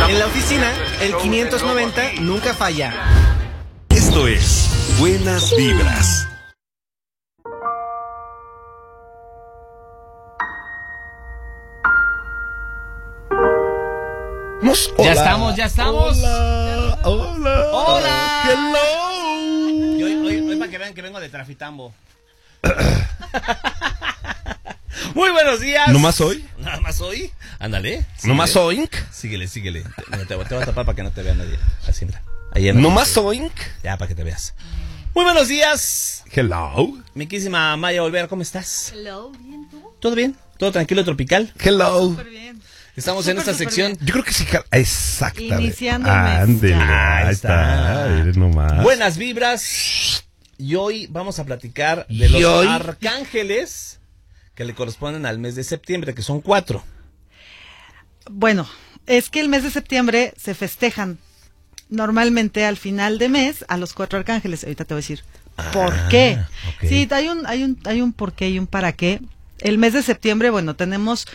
En la oficina, el 590 nunca falla. Esto es Buenas Vibras. Ya estamos. Hola. Hello. Y hoy para que vean que vengo de Trafitambo. Muy buenos días. ¿No más hoy? Nada más hoy. Ándale. ¿No más oink? Síguele. Mira, te voy a tapar para que no te vea nadie. Así, mira. Ahí ¿No más oink? Ya, para que te veas. Muy buenos días. Hello. Mi querísima Maya Olvera, ¿cómo estás? Hello, ¿bien tú? ¿Todo bien? ¿Todo tranquilo, tropical? Hello. Súper bien. Estamos en esta sección. Yo creo que sí. Exactamente. Iniciando el mes. Ándele, Ya. ahí está. Mire nomás. Buenas vibras. Y hoy vamos a platicar de los arcángeles que le corresponden al mes de septiembre, que son 4. Bueno, es que el mes de septiembre se festejan normalmente al final de mes a los 4 arcángeles. Ahorita te voy a decir por qué. Okay. Sí, hay un por qué y un para qué. El mes de septiembre, bueno, tenemos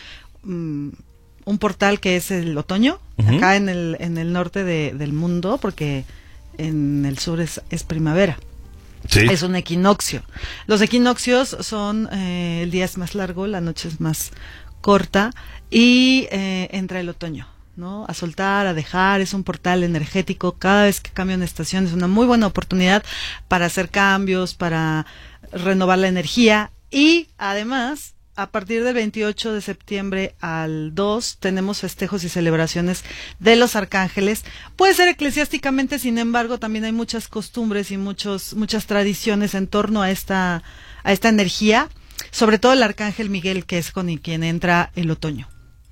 un portal que es el otoño, acá en el norte del mundo, porque en el sur es primavera. Sí. Es un equinoccio. Los equinoccios son, el día es más largo, la noche es más corta y entra el otoño, ¿no? A soltar, a dejar, es un portal energético. Cada vez que cambia una estación es una muy buena oportunidad para hacer cambios, para renovar la energía y además, a partir del 28 de septiembre al 2 tenemos festejos y celebraciones de los arcángeles. Puede ser eclesiásticamente, sin embargo, también hay muchas costumbres y muchas tradiciones en torno a esta energía, sobre todo el arcángel Miguel, que es con quien entra el otoño.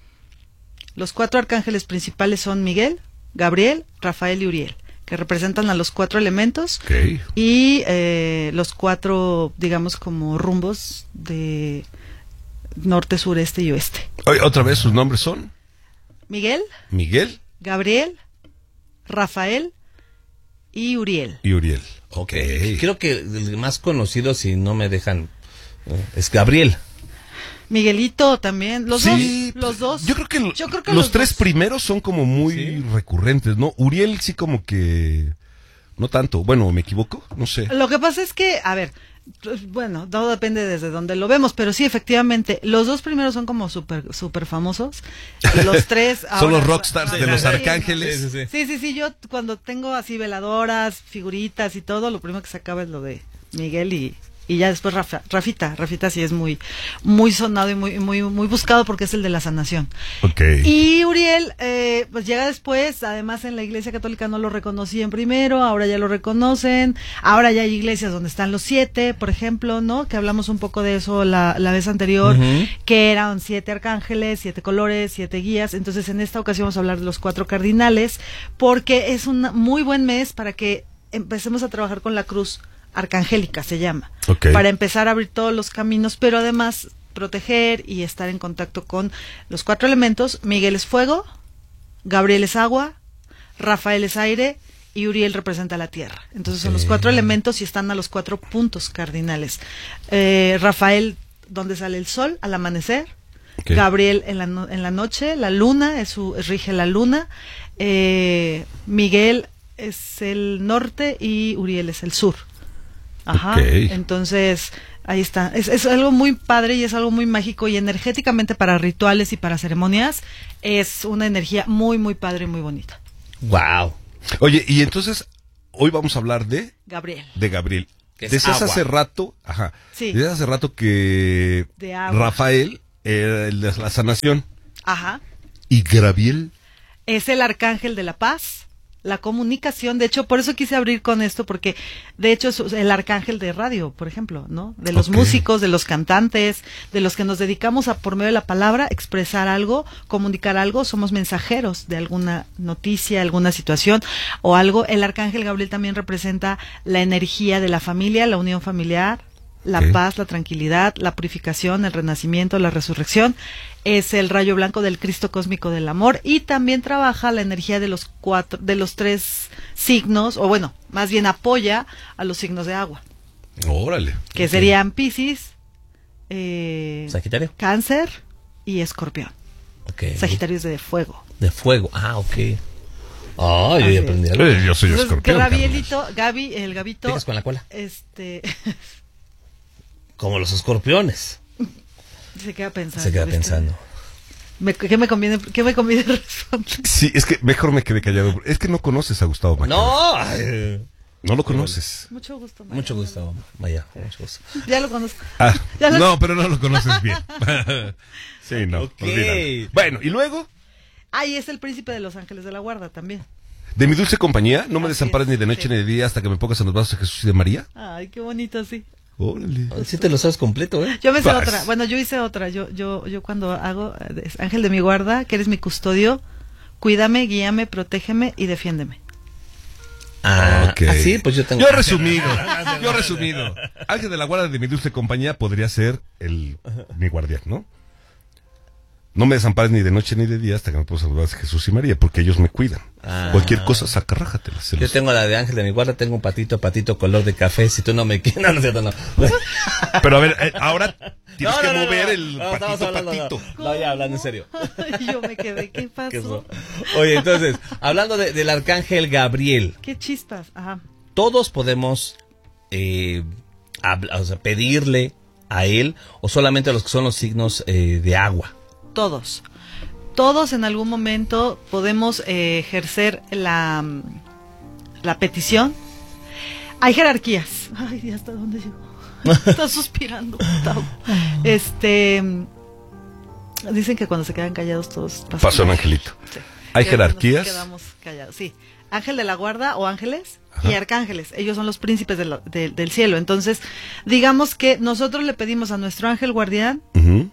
Los 4 arcángeles principales son Miguel, Gabriel, Rafael y Uriel, que representan a los 4 elementos y los 4, digamos, como rumbos de norte, sureste y oeste. Otra vez, sus nombres son Miguel, Gabriel, Rafael y Uriel. Ok. Creo que el más conocido, si no me dejan, es Gabriel. Miguelito también, los dos. Yo creo que los 3 primeros son como muy recurrentes, ¿no? Uriel sí como que no tanto. Bueno, ¿me equivoco? No sé. Lo que pasa es que, a ver, bueno, todo depende desde donde lo vemos, pero sí, efectivamente, los 2 primeros son como super famosos. Y los 3 son los rockstars de los arcángeles. Sí, yo cuando tengo así veladoras, figuritas y todo, lo primero que se acaba es lo de Miguel y ya después Rafita sí es muy sonado y muy buscado porque es el de la sanación. Okay. Y Uriel, pues llega después, además en la Iglesia Católica no lo reconocían primero, ahora ya lo reconocen, ahora ya hay iglesias donde están los 7, por ejemplo, ¿no? Que hablamos un poco de eso la vez anterior, que eran 7 arcángeles, 7 colores, 7 guías. Entonces en esta ocasión vamos a hablar de los 4 cardinales, porque es un muy buen mes para que empecemos a trabajar con la cruz arcangélica, se llama, para empezar a abrir todos los caminos, pero además proteger y estar en contacto con los 4 elementos. Miguel es fuego, Gabriel es agua, Rafael es aire y Uriel representa la tierra. Entonces son los 4 elementos y están a los 4 puntos cardinales. Rafael, donde sale el sol al amanecer. Gabriel en la noche, la luna rige la luna. Miguel es el norte y Uriel es el sur. Entonces ahí está, es algo muy padre y es algo muy mágico y energéticamente para rituales y para ceremonias es una energía muy padre y muy bonita. Wow. Oye, y entonces hoy vamos a hablar de Gabriel. Desde hace rato, desde hace rato que Rafael era el de la sanación. Y Gabriel es el arcángel de la paz, la comunicación. De hecho, por eso quise abrir con esto, porque de hecho es el arcángel de radio, por ejemplo, ¿no? De los músicos, de los cantantes, de los que nos dedicamos a, por medio de la palabra, expresar algo, comunicar algo, somos mensajeros de alguna noticia, alguna situación o algo. El arcángel Gabriel también representa la energía de la familia, la unión familiar, la paz, la tranquilidad, la purificación, el renacimiento, la resurrección. Es el rayo blanco del Cristo cósmico del amor y también trabaja la energía de los 3 signos, o bueno, más bien apoya a los signos de agua. Órale. Que serían Piscis, Sagitario, Cáncer y Escorpión. Sagitario es de fuego. De fuego, Oh, yo ya aprendí algo. Yo soy escorpión. Gaby, el Gabito. ¿Picas con la cola? Como los escorpiones. Se queda pensando. ¿Qué me conviene responder? Sí, es que mejor me quedé callado. Es que no conoces a Gustavo Maya. No. No lo conoces. Mucho gusto, Maya. Mucho gusto, Maya. Mucho gusto. Ya lo conozco. No, pero no lo conoces bien. Sí, no. Okay. Bueno, ¿y luego? Ahí es el príncipe de los ángeles de la guarda también. De mi dulce compañía, no me desampares ni de noche ni de día hasta que me pongas en los brazos de Jesús y de María. Ay, qué bonito, sí. Órale. Sí te lo sabes completo, ¿eh? Yo me sé otra. Bueno, yo hice otra. Yo cuando hago ángel de mi guarda, que eres mi custodio, cuídame, guíame, protégeme y defiéndeme. Okay. Sí, pues yo tengo. Yo he resumido. Ángel de la guarda de mi dulce compañía podría ser mi guardián, ¿no? No me desampares ni de noche ni de día hasta que me pongas en los brazos de Jesús y María, porque ellos me cuidan. Cualquier cosa, sacarrájatela. Yo tengo la de ángel de mi guarda, tengo un patito color de café, si tú no me quieres, no es cierto, no. Pero a ver, ahora tienes que mover el patito. No, ya hablando en serio. Yo me quedé, ¿qué pasó? Oye, entonces, hablando del arcángel Gabriel. Qué chispas, ajá. Todos podemos pedirle a él, o solamente a los que son los signos de agua. Todos en algún momento podemos ejercer la petición. Hay jerarquías. Ay, ¿hasta dónde llegó? Está suspirando, Gustavo. Dicen que cuando se quedan callados todos pasó un angelito. Sí. Hay jerarquías. Nos quedamos callados, sí. Ángel de la guarda o ángeles. Ajá. Y arcángeles, ellos son los príncipes del cielo. Entonces, digamos que nosotros le pedimos a nuestro ángel guardián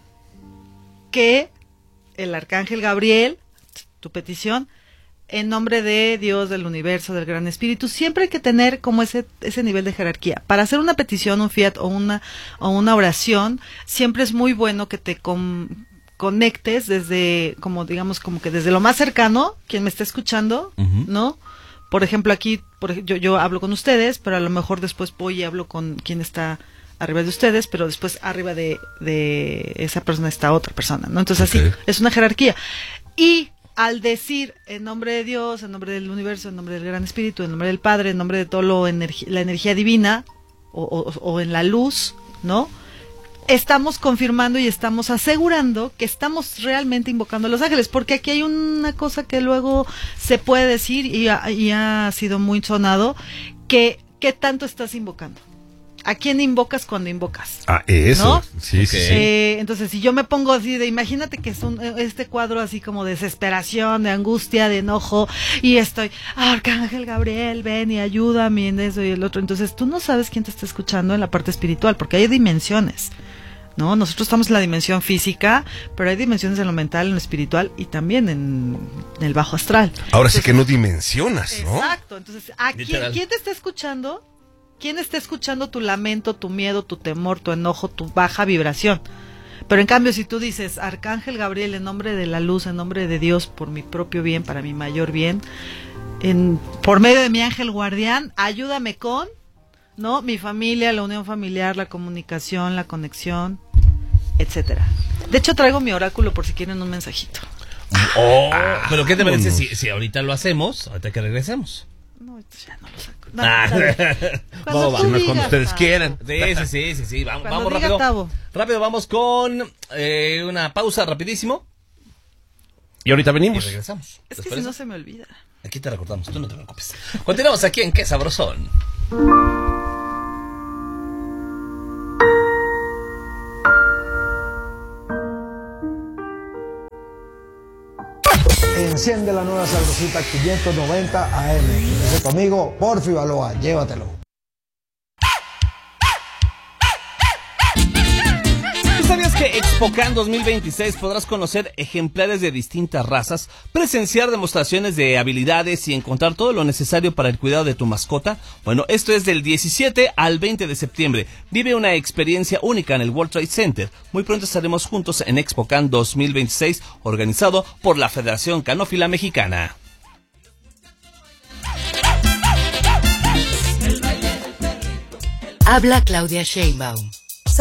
que el arcángel Gabriel, tu petición, en nombre de Dios, del universo, del gran espíritu, siempre hay que tener como ese nivel de jerarquía. Para hacer una petición, un fiat o una oración, siempre es muy bueno que te conectes desde, como digamos, como que desde lo más cercano, quien me está escuchando, ¿no? Por ejemplo, aquí, yo hablo con ustedes, pero a lo mejor después voy y hablo con quien está arriba de ustedes, pero después arriba de esa persona está otra persona, ¿no? Entonces así, es una jerarquía. Y al decir en nombre de Dios, en nombre del universo, en nombre del gran espíritu, en nombre del Padre, en nombre de todo la energía divina, o en la luz, ¿no? Estamos confirmando y estamos asegurando que estamos realmente invocando a los ángeles, porque aquí hay una cosa que luego se puede decir y ha sido muy sonado, que ¿qué tanto estás invocando? ¿A quién invocas cuando invocas? Eso. ¿No? Sí. Entonces, si yo me pongo así imagínate que es este cuadro así como de desesperación, de angustia, de enojo, y estoy, Arcángel Gabriel, ven y ayúdame en eso y el otro. Entonces, tú no sabes quién te está escuchando en la parte espiritual, porque hay dimensiones, ¿no? Nosotros estamos en la dimensión física, pero hay dimensiones en lo mental, en lo espiritual y también en el bajo astral. Ahora sí que no dimensionas, ¿no? Exacto. Entonces, ¿quién te está escuchando? ¿Quién está escuchando tu lamento, tu miedo, tu temor, tu enojo, tu baja vibración? Pero en cambio, si tú dices, Arcángel Gabriel, en nombre de la luz, en nombre de Dios, por mi propio bien, para mi mayor bien, por medio de mi ángel guardián, ayúdame con, ¿no? Mi familia, la unión familiar, la comunicación, la conexión, etcétera. De hecho, traigo mi oráculo por si quieren un mensajito. Pero ¿qué te parece si ahorita lo hacemos, ahorita que regresemos? No, ya no lo saco. Cuando ustedes quieran. Sí. Vamos rápido. Rápido, vamos con una pausa rapidísimo. Y ahorita venimos. Y regresamos. Es que si no se me olvida. Aquí te recordamos, tú no te preocupes. Continuamos aquí en Qué Sabrosón. Enciende la nueva sabrosita 590 AM. Ese tu amigo Porfi Baloa, llévatelo. ¿Sabías que ExpoCan 2026 podrás conocer ejemplares de distintas razas, presenciar demostraciones de habilidades y encontrar todo lo necesario para el cuidado de tu mascota? Bueno, esto es del 17 al 20 de septiembre. Vive una experiencia única en el World Trade Center. Muy pronto estaremos juntos en ExpoCan 2026, organizado por la Federación Canófila Mexicana. Habla Claudia Sheinbaum.